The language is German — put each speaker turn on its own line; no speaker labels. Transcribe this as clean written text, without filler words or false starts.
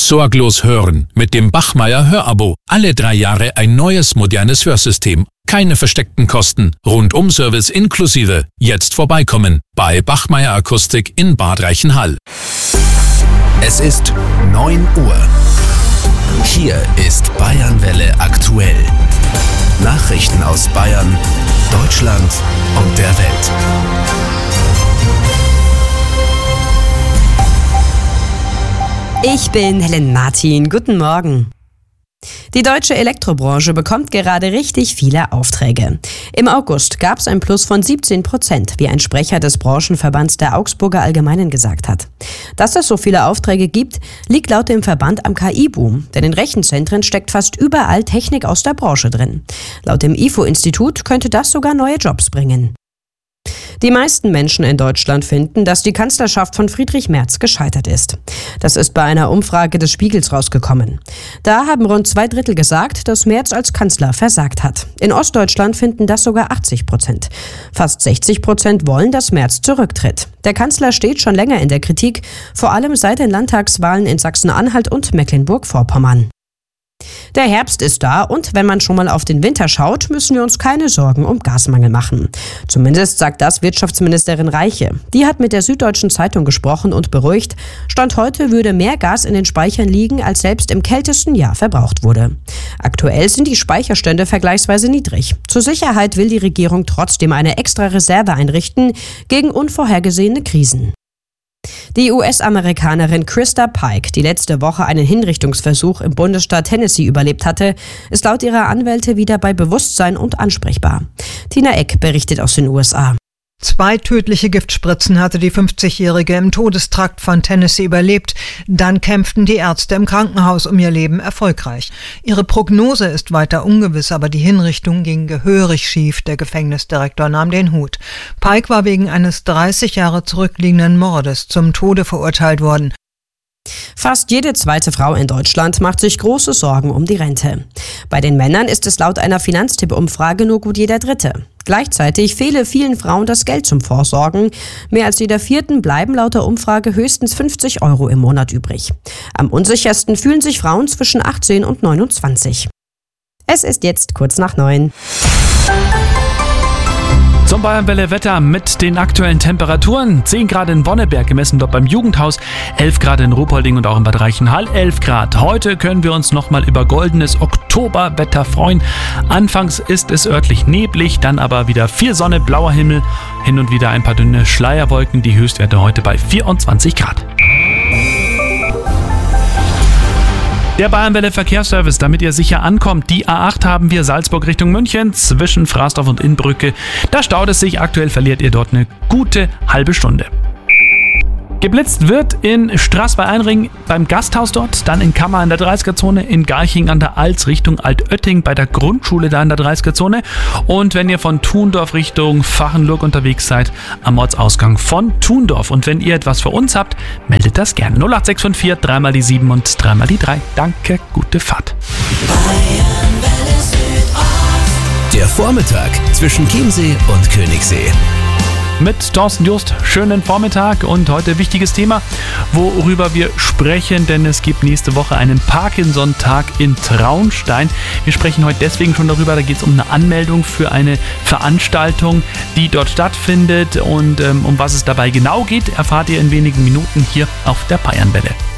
Sorglos hören mit dem Bachmeier Hörabo. Alle 3 Jahre ein neues, modernes Hörsystem. Keine versteckten Kosten. Rundum-Service inklusive. Jetzt vorbeikommen bei Bachmeier Akustik in Bad Reichenhall.
Es ist 9 Uhr. Hier ist Bayernwelle aktuell. Nachrichten aus Bayern, Deutschland und der Welt.
Ich bin Helen Martin. Guten Morgen. Die deutsche Elektrobranche bekommt gerade richtig viele Aufträge. Im August gab es ein Plus von 17%, wie ein Sprecher des Branchenverbands der Augsburger Allgemeinen gesagt hat. Dass es so viele Aufträge gibt, liegt laut dem Verband am KI-Boom, denn in Rechenzentren steckt fast überall Technik aus der Branche drin. Laut dem IFO-Institut könnte das sogar neue Jobs bringen. Die meisten Menschen in Deutschland finden, dass die Kanzlerschaft von Friedrich Merz gescheitert ist. Das ist bei einer Umfrage des Spiegels rausgekommen. Da haben rund 2/3 gesagt, dass Merz als Kanzler versagt hat. In Ostdeutschland finden das sogar 80%. Fast 60% wollen, dass Merz zurücktritt. Der Kanzler steht schon länger in der Kritik, vor allem seit den Landtagswahlen in Sachsen-Anhalt und Mecklenburg-Vorpommern. Der Herbst ist da und wenn man schon mal auf den Winter schaut, müssen wir uns keine Sorgen um Gasmangel machen. Zumindest sagt das Wirtschaftsministerin Reiche. Die hat mit der Süddeutschen Zeitung gesprochen und beruhigt, Stand heute würde mehr Gas in den Speichern liegen, als selbst im kältesten Jahr verbraucht wurde. Aktuell sind die Speicherstände vergleichsweise niedrig. Zur Sicherheit will die Regierung trotzdem eine extra Reserve einrichten gegen unvorhergesehene Krisen. Die US-Amerikanerin Krista Pike, die letzte Woche einen Hinrichtungsversuch im Bundesstaat Tennessee überlebt hatte, ist laut ihrer Anwälte wieder bei Bewusstsein und ansprechbar. Tina Eck berichtet aus den USA.
2 tödliche Giftspritzen hatte die 50-Jährige im Todestrakt von Tennessee überlebt. Dann kämpften die Ärzte im Krankenhaus um ihr Leben erfolgreich. Ihre Prognose ist weiter ungewiss, aber die Hinrichtung ging gehörig schief. Der Gefängnisdirektor nahm den Hut. Pike war wegen eines 30 Jahre zurückliegenden Mordes zum Tode verurteilt worden.
Fast jede zweite Frau in Deutschland macht sich große Sorgen um die Rente. Bei den Männern ist es laut einer Finanztipp-Umfrage nur gut jeder Dritte. Gleichzeitig fehle vielen Frauen das Geld zum Vorsorgen. Mehr als jeder Vierten bleiben laut der Umfrage höchstens 50 € im Monat übrig. Am unsichersten fühlen sich Frauen zwischen 18 und 29. Es ist jetzt kurz nach 9.
Zum Bayernwelle Wetter mit den aktuellen Temperaturen. 10 Grad in Wonneberg, gemessen dort beim Jugendhaus, 11 Grad in Ruhpolding und auch in Bad Reichenhall, 11 Grad. Heute können wir uns nochmal über goldenes Oktoberwetter freuen. Anfangs ist es örtlich neblig, dann aber wieder viel Sonne, blauer Himmel, hin und wieder ein paar dünne Schleierwolken. Die Höchstwerte heute bei 24 Grad. Der Bayernwelle Verkehrsservice, damit ihr sicher ankommt. Die A8 haben wir Salzburg Richtung München zwischen Frasdorf und Innbrücke. Da staut es sich. Aktuell verliert ihr dort eine gute halbe Stunde. Geblitzt wird in Straß bei Einring beim Gasthaus dort, dann in Kammer in der 30er-Zone, in Garching an der Alz Richtung Altötting bei der Grundschule da in der 30er-Zone und wenn ihr von Thundorf Richtung Fachenlurk unterwegs seid, am Ortsausgang von Thundorf. Und wenn ihr etwas für uns habt, meldet das gerne. 08654 3 die 7 und 3 die 3. Danke, gute Fahrt.
Der Vormittag zwischen Chiemsee und Königssee.
Mit Thorsten Just, schönen Vormittag und heute wichtiges Thema, worüber wir sprechen, denn es gibt nächste Woche einen Parkinson-Tag in Traunstein. Wir sprechen heute deswegen schon darüber, da geht es um eine Anmeldung für eine Veranstaltung, die dort stattfindet und um was es dabei genau geht, erfahrt ihr in wenigen Minuten hier auf der Bayernwelle.